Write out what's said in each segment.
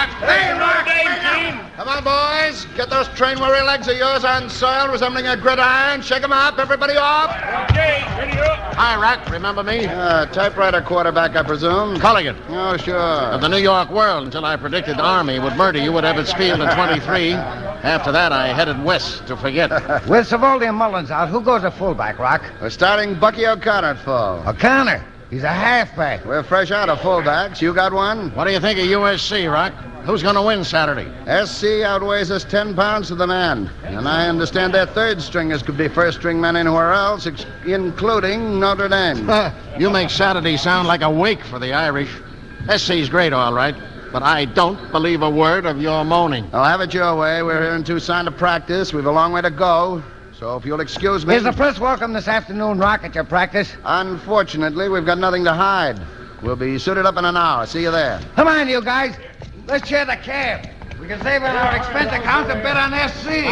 Rock. Hey, Rock! Come on, boys. Get those train-weary legs of yours unsoiled, resembling a gridiron. Shake 'em up. Everybody off. Okay, ready up. Hi, Rock. Remember me? Typewriter quarterback, I presume. Culligan. Oh, sure. Of the New York World, until I predicted the Army would murder you at Ebbets Field in 23. After that, I headed west to forget. With Savoldi and Mullins out, who goes at fullback, Rock? We're starting Bucky O'Connor at full. O'Connor. He's a halfback. We're fresh out of fullbacks. You got one? What do you think of USC, Rock? Who's going to win Saturday? SC outweighs us 10 pounds to the man. And I understand their third stringers could be first-string men anywhere else, including Notre Dame. You make Saturday sound like a wake for the Irish. SC's great, all right, but I don't believe a word of your moaning. I'll have it your way. We're here in Tucson to practice. We've a long way to go. So if you'll excuse me... Is the press welcome this afternoon, Rock, at your practice? Unfortunately, we've got nothing to hide. We'll be suited up in an hour. See you there. Come on, you guys. Let's share the cab. We can save on our expense account a bit on SC.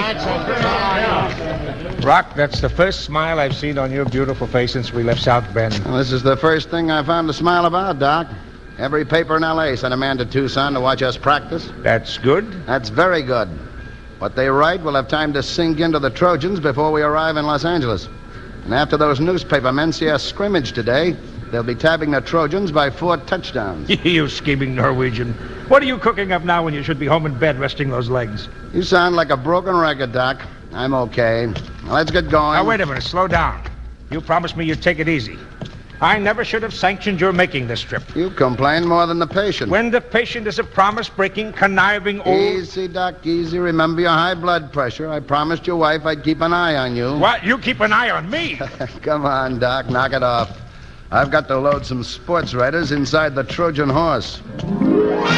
Rock, that's the first smile I've seen on your beautiful face since we left South Bend. Well, this is the first thing I found to smile about, Doc. Every paper in L.A. sent a man to Tucson to watch us practice. That's good. That's very good. What they write will have time to sink into the Trojans before we arrive in Los Angeles. And after those newspaper men see us scrimmage today, they'll be tabbing the Trojans by 4 touchdowns. You scheming Norwegian. What are you cooking up now when you should be home in bed resting those legs? You sound like a broken record, Doc. I'm okay. Now, let's get going. Now, wait a minute. Slow down. You promised me you'd take it easy. I never should have sanctioned your making this trip. You complain more than the patient. When the patient is a promise-breaking, conniving old... Easy, Doc, easy. Remember your high blood pressure. I promised your wife I'd keep an eye on you. What? You keep an eye on me? Come on, Doc. Knock it off. I've got to load some sports writers inside the Trojan horse.